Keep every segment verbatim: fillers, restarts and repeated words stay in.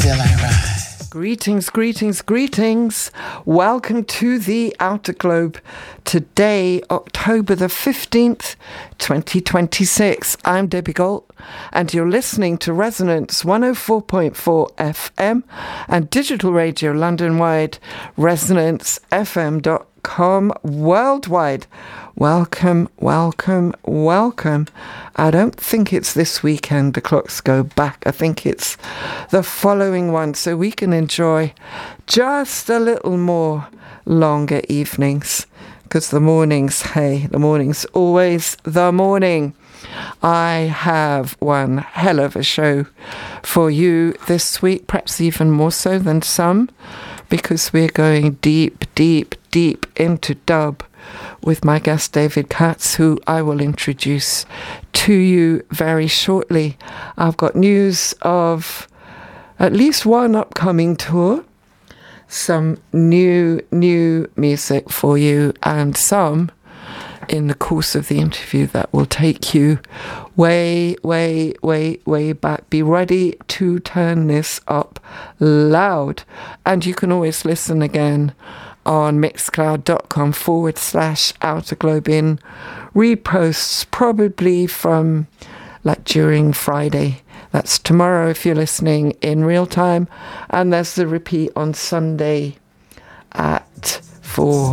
Still I rise. Greetings, greetings, greetings. Welcome to the Outer Globe. Today, October the fifteenth, twenty twenty-six. I'm Debbie Galt, and you're listening to Resonance one oh four point four F M and digital radio London-wide, resonance f m dot com worldwide. Welcome, welcome, welcome. I don't think it's this weekend the clocks go back. I think it's the following one, so we can enjoy just a little more longer evenings, because the mornings, hey, the morning's always the morning. I have one hell of a show for you this week, perhaps even more so than some, because we're going deep, deep, deep into dub with my guest David Katz, who I will introduce to you very shortly. I've got news of at least one upcoming tour, some new, new music for you, and some in the course of the interview that will take you way, way, way, way back. Be ready to turn this up loud. And you can always listen again on mixcloud.com forward slash Outer Globe in reposts, probably from like during Friday. That's tomorrow if you're listening in real time. And there's the repeat on Sunday at four.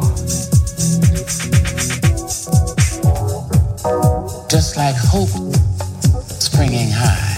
Just like hope springing high.